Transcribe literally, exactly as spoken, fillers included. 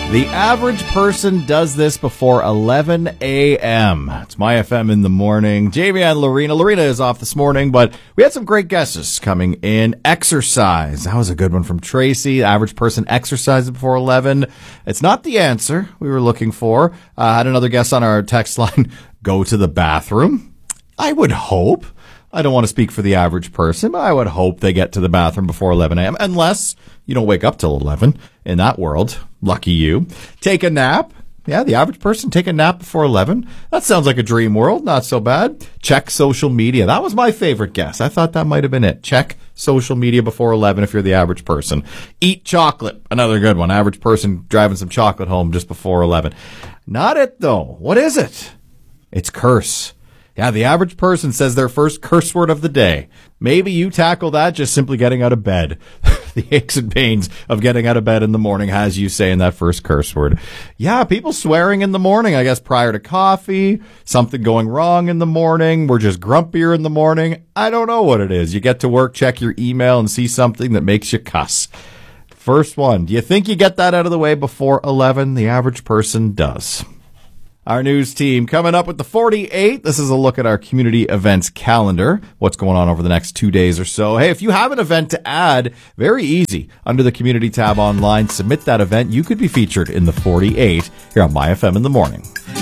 The average person does this before eleven a.m. It's My F M in the morning. Jamie and Lorena. Lorena is off this morning, but we had some great guesses coming in. Exercise. That was a good one from Tracy. The average person exercises before eleven. It's not the answer we were looking for. I uh, had another guess on our text line. Go to the bathroom. I would hope. I don't want to speak for the average person, but I would hope they get to the bathroom before eleven a.m. Unless you don't wake up till eleven in that world. Lucky you. Take a nap. Yeah, the average person take a nap before eleven. That sounds like a dream world. Not so bad. Check social media. That was my favorite guess. I thought that might have been it. Check social media before eleven if you're the average person. Eat chocolate. Another good one. Average person driving some chocolate home just before eleven. Not it, though. What is it? It's curse. Yeah, the average person says their first curse word of the day. Maybe you tackle that just simply getting out of bed. The aches and pains of getting out of bed in the morning has you saying that first curse word. Yeah, people swearing in the morning, I guess, prior to coffee, something going wrong in the morning. We're just grumpier in the morning. I don't know what it is. You get to work, check your email, and see something that makes you cuss. First one. Do you think you get that out of the way before eleven? The average person does. Our news team coming up with the forty-eight. This is a look at our community events calendar, what's going on over the next two days or so. Hey, if you have an event to add, very easy. Under the community tab online, submit that event. You could be featured in the forty-eight here on My F M in the morning.